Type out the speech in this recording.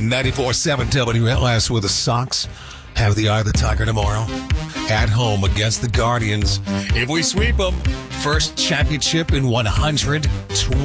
94.7 WLS with the Sox. Have the Eye of the Tiger tomorrow. At home against the Guardians. If we sweep them, first championship in 120.